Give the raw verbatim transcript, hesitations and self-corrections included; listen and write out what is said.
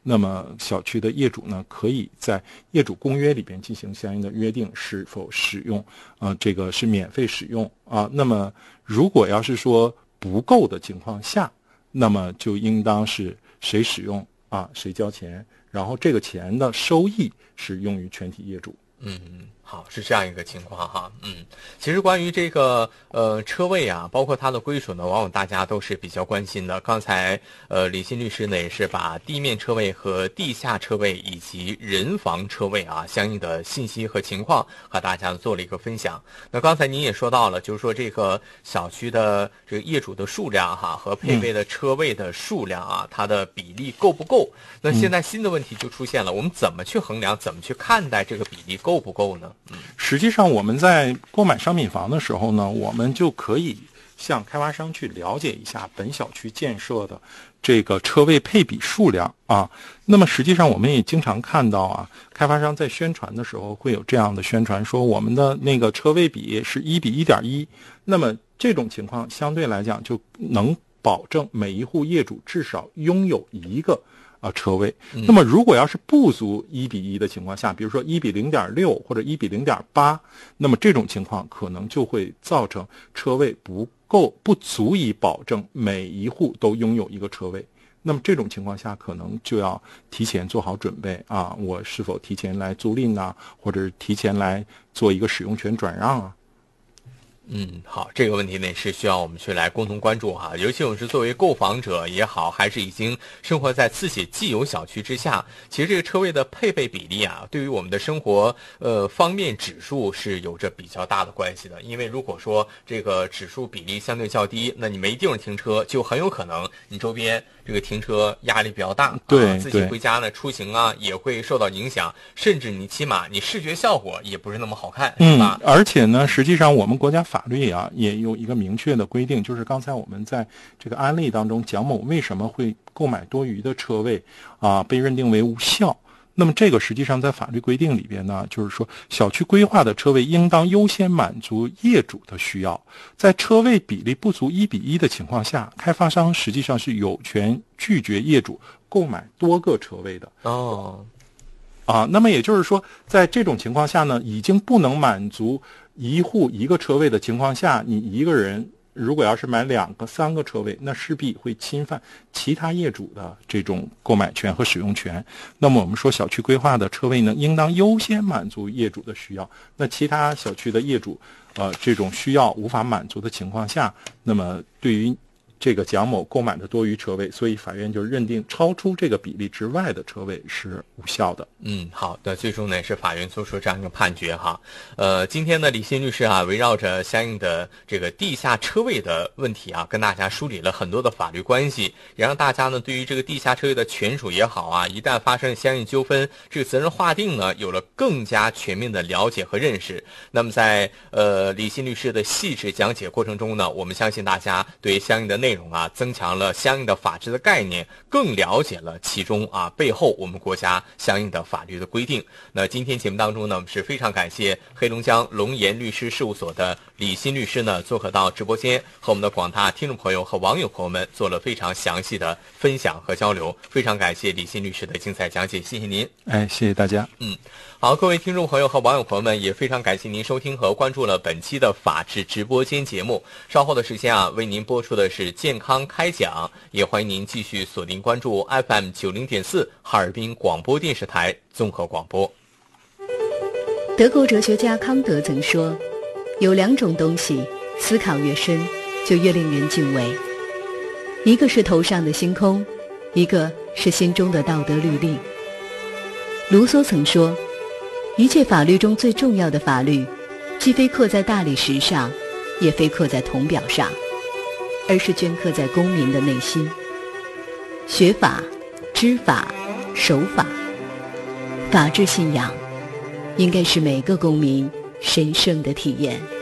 那么小区的业主呢，可以在业主公约里边进行相应的约定，是否使用，呃，这个是免费使用啊。那么如果要是说不够的情况下，那么就应当是谁使用啊，谁交钱，然后这个钱的收益是用于全体业主。 嗯，好，是这样一个情况哈。嗯，其实关于这个呃车位啊，包括它的归属呢，往往大家都是比较关心的。刚才呃李欣律师呢也是把地面车位和地下车位以及人防车位啊相应的信息和情况和大家做了一个分享。那刚才您也说到了，就是说这个小区的这个业主的数量哈和配备的车位的数量啊，嗯、它的比例够不够？那现在新的问题就出现了，我们怎么去衡量，怎么去看待这个比例够不够呢？嗯， 实际上我们在购买商品房的时候呢，我们就可以向开发商去了解一下本小区建设的这个车位配比数量啊。那么实际上我们也经常看到啊，开发商在宣传的时候会有这样的宣传，说我们的那个车位比是一比一点一。那么这种情况相对来讲就能保证每一户业主至少拥有一个啊，车位。那么如果要是不足一比一的情况下，比如说一比零点六或者一比零点八，那么这种情况可能就会造成车位不够，不足以保证每一户都拥有一个车位。那么这种情况下，可能就要提前做好准备啊，我是否提前来租赁啊，或者提前来做一个使用权转让啊。 嗯，好，这个问题呢是需要我们去来共同关注哈，尤其我们是作为购房者也好，还是已经生活在自己既有小区之下，其实这个车位的配备比例啊，对于我们的生活呃方面指数是有着比较大的关系的。因为如果说这个指数比例相对较低，那你没地方停车，就很有可能你周边这个停车压力比较大， 对， 啊、自己回家呢出行啊也会受到影响，甚至你起码你视觉效果也不是那么好看，是吧？ 嗯，而且呢，实际上我们国家法律啊也有一个明确的规定，就是刚才我们在这个案例当中，蒋某为什么会购买多余的车位啊，被认定为无效。那么这个实际上在法律规定里边呢，就是说小区规划的车位应当优先满足业主的需要，在车位比例不足一比一的情况下，开发商实际上是有权拒绝业主购买多个车位的。 哦， 啊，那么也就是说，在这种情况下呢，已经不能满足一户一个车位的情况下，你一个人如果要是买两个、三个车位，那势必会侵犯其他业主的这种购买权和使用权。那么我们说，小区规划的车位呢，应当优先满足业主的需要。那其他小区的业主，呃，这种需要无法满足的情况下，那么对于这个蒋某购买的多余车位，所以法院就认定超出这个比例之外的车位是无效的。 嗯，好的，最终呢是法院做出这样一个判决哈。呃，今天呢，李欣律师啊，围绕着相应的这个地下车位的问题啊，跟大家梳理了很多的法律关系，也让大家呢对于这个地下车位的权属也好啊，一旦发生相应纠纷，这个责任划定呢有了更加全面的了解和认识。那么在呃李欣律师的细致讲解过程中呢，我们相信大家对相应的内容啊，增强了相应的法治的概念，更了解了其中啊背后我们国家相应的法律的规定。那今天节目当中呢，我们是非常感谢黑龙江龙岩律师事务所的李欣律师呢，做客到直播间，和我们的广大听众朋友和网友朋友们做了非常详细的分享和交流。非常感谢李欣律师的精彩讲解，谢谢您。 哎，谢谢大家。 嗯，好，各位听众朋友和网友朋友们，也非常感谢您收听和关注了本期的法治直播间节目。稍后的时间啊，为您播出的是健康开讲，也欢迎您继续锁定关注 F M 九零点四哈尔滨广播电视台综合广播。 德国哲学家康德曾说，有两种东西，思考越深，就越令人敬畏。一个是头上的星空，一个是心中的道德律令。卢梭曾说，一切法律中最重要的法律，既非刻在大理石上，也非刻在铜表上，而是镌刻在公民的内心。学法、知法、守法，法治信仰应该是每个公民神圣的体验。